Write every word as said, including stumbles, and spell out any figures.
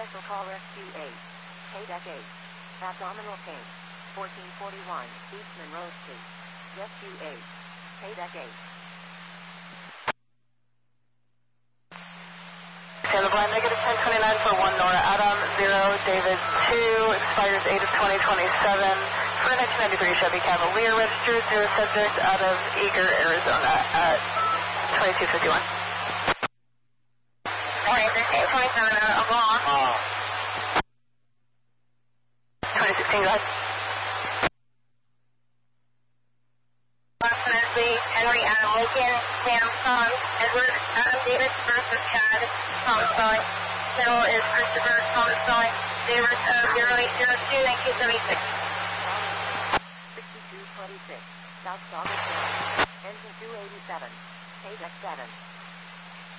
Cancel call rescue eight. Paydeck eight. Abdominal pain. fourteen forty-one East Monroe Street. Rescue eight. Paydeck eight. Stand the blind, negative ten twenty-nine for one Nora Adam, zero David two, expires eight of twenty twenty-seven, for nineteen ninety-three Chevy Cavalier, registered zero subject out of Eager, Arizona at twenty-two fifty-one. Morning, eight twenty-seven out of Omaha. Uh, twenty sixteen, go ahead. Approximately Henry Adam Lincoln, Sam Son, Edward Adam Davis versus Chad Thomas Spelling. Middle is Christopher Thomas Spelling. Davis of zero eight zero two, nineteen seventy-six. sixty-two twenty-six. South Saugus Drive. Engine two eighty-seven. Paydeck seven.